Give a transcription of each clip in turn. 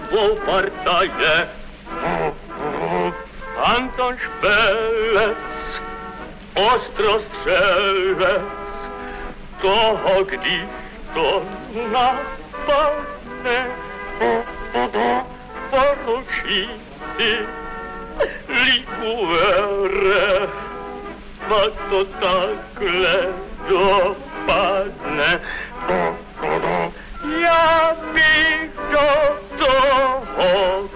dvou partaje. Anton Špelec, ostrostřelec, toho, když to napadne, poručí si Liguere, a to takhle dopadne. Já bych do toho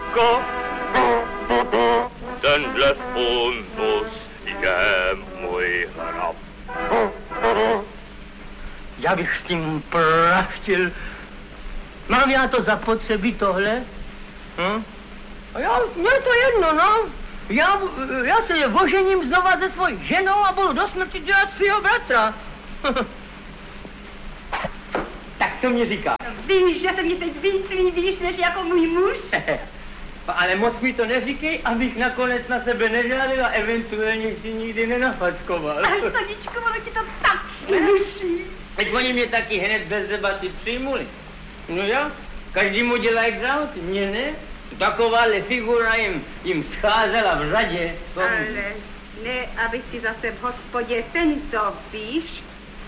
tenhle fundus je můj hrab. Já bych s tím prachtil. Mám já to zapotřebí tohle? Mně to jedno, no. Já se ožením znova se svojí ženou a budu do smrti dělat svýho bratra. Tak to mě říká. Víš, že se mi teď víc líbíš, než jako můj muž? Ale moc mi to neříkej, abych nakonec na sebe nežádil a eventuálně si nikdy nenafackoval. Ale Saničko, ono ti to tak sluší. Teď oni mě taky hned bez debaty přijmuli. No jo, každému dělají gráty, mě ne? Takováhle figura jim scházela v řadě. Ale ne, aby si zase v hospodě tento, víš?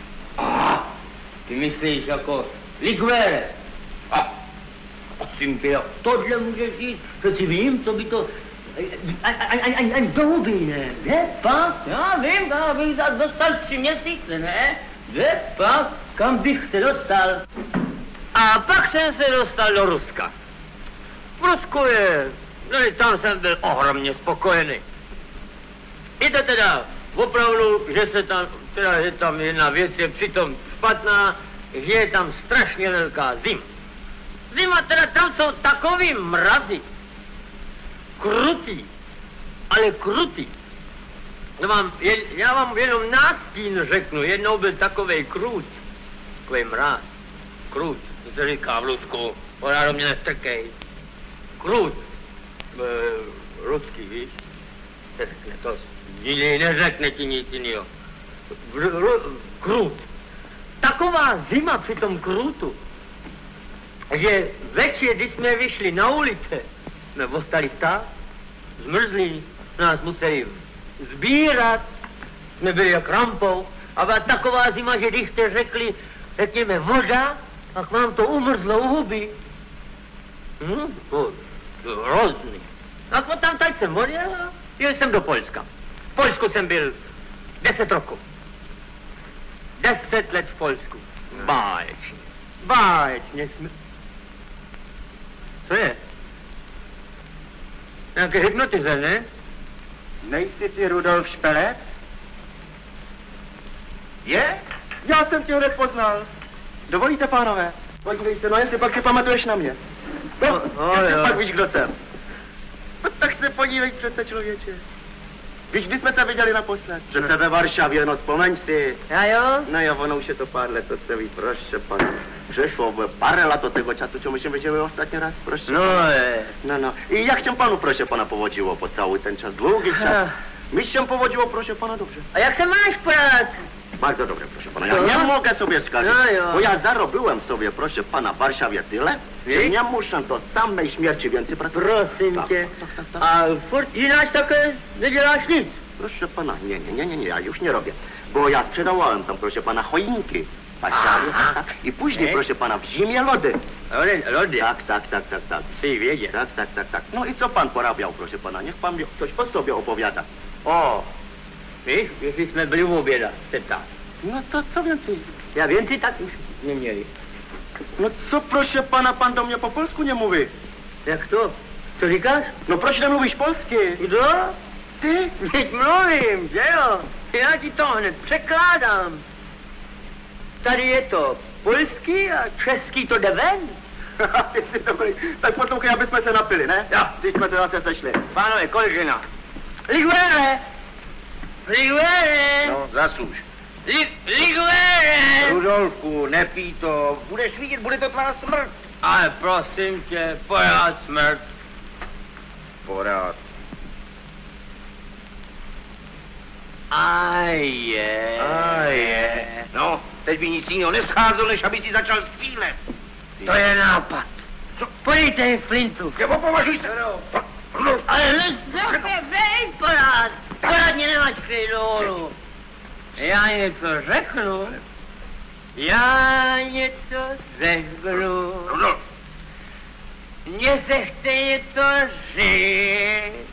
Ty myslíš jako Liguere? Sympio, tohle můžeš říct, že si vím, co by to... Ani doby, ne? Pak? Já vím, dostal 3 měsíce, ne? Pak? Kam bych se dostal? A pak jsem se dostal do Ruska. V Rusku tam jsem byl ohromně spokojený. I to teda opravdu, že se tam, teda je tam jedna věc, je přitom špatná, že je tam strašně velká zima. Zima teda, tam jsou takový mrazy. Krutý, ale krutý. Já vám jenom nástín řeknu, jednou byl takovej krut, takový mráz, krut, to se říká v Rusku, ona do mě nestrkej. Krut, ruský, víš, to nikdy neřekne ti nic jiného. Krut. Taková zima při tom krutu, že večer, když jsme vyšli na ulice, jsme ostali stát, zmrzlí, nás museli sbírat, jsme byli jak rampou, a byla taková zima, že když jste řekli, řekněme voda, tak vám to umrzlo u huby. To hrozný. A potom tak jsem odjel a jel jsem do Polska. V Polsku jsem byl 10 roků. 10 let v Polsku. Báječně. Báječně jsme... Co je? Nějaké hypnotizer, ne? Nejsi ty Rudolf Špelec? Je? Já jsem tě hned poznal. Dovolíte, pánové? Podívej se, no jen si pak si pamatuješ na mě. No, pak víš, kdo jsem. No, tak se podívej přece, člověče. Víš, kdy jsme se viděli naposled? Přece ve Varšavě, no vzpomeň si. Já jo? No jo, ono už je to pár let, co se ví, proše, pane. Přešlo pár let od tego času, čo myśmy widzieli ostatni raz, proszę. No. I jak się panu, proszę pana, powodziło po cały ten czas, długi czas? Mi się powodziło, proszę pana, dobrze. A jak se máš, brat? Bardzo dobrze, proszę pana. Ja nie mogę sobie skazać, bo ja zarobiłem sobie, proszę pana, w Warszawie tyle, że nie muszę do samej śmierci więcej pracować. Prosím tě. A furt jináč také neděláš nic? Proszę pana, nie, ja już nie robię. Bo ja sprzedawałem tam, proszę pana, choinki w Warszawie. I później, proszę pana, w zimie lody. Lody? Tak. Ty wiedzie. Tak. No i co pan porabiał, proszę pana? Niech pan mi coś o sobie opowiada. O, víš, jestli jsme byli u oběda, teta. No to co więcej? Já więcej tak už neměli. No co, proszę pana, pan do mnie po polsku nie mówi? Jak to? Co říkáš? No proč nemluvíš polsky? Kdo? Ty? Teď mluvím, že jo? Já ti to hned překládám. Tady je to polský a český to jde ven. Ty jsi dobrý. Tak poslouchej, aby jsme se napili, ne? Jo. Když jsme se zase sešli. Pánové, kolik žena? Liguere! No, zasluž. Liguere! Rudolfku, nepij to. Budeš vidět, bude to tvá smrt. Ale prosím tě, pořád smrt. Pořád. A je. No, teď by nic jiného nescházelo, než aby si začal střílet. To je nápad. Co? Podejte flintu. Nebo považuj se. Ale vej, porádně nemáš dolů. Já něco řeknu. Mně se chce něco říct.